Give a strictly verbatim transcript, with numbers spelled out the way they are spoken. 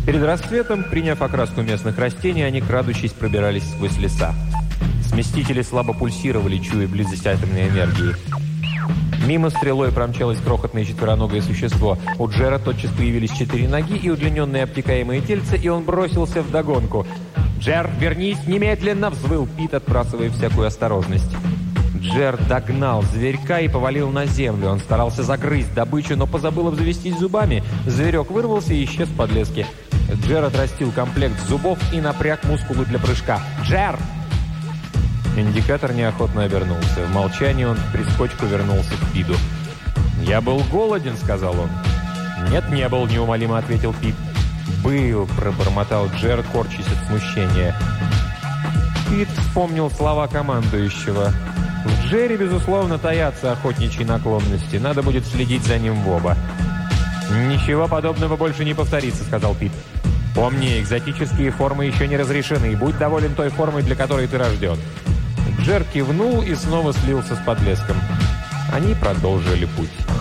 Перед рассветом, приняв окраску местных растений, они, крадучись, пробирались сквозь леса. Сместители слабо пульсировали, чуя близость атомной энергии. Мимо стрелой промчалось крохотное четвероногое существо. У Джера тотчас появились четыре ноги и удлиненные обтекаемые тельца, и он бросился вдогонку. «Джер, вернись немедленно!» — взвыл Пит, отбрасывая всякую осторожность. Джер догнал зверька и повалил на землю. Он старался загрызть добычу, но позабыл обзавестись зубами. Зверек вырвался и исчез в подлеске. Джер отрастил комплект зубов и напряг мускулы для прыжка. «Джер!» Индикатор неохотно обернулся. В молчании он в прискочку вернулся к Питу. «Я был голоден», — сказал он. «Нет, не был», — неумолимо ответил Пит. «Был», — пробормотал Джер, корчась от смущения. Пит вспомнил слова командующего. В Джерри, безусловно, таятся охотничьи наклонности. Надо будет следить за ним в оба. «Ничего подобного больше не повторится», — сказал Пит. «Помни, экзотические формы еще не разрешены, и будь доволен той формой, для которой ты рожден». Джер кивнул и снова слился с подлеском. Они продолжили путь.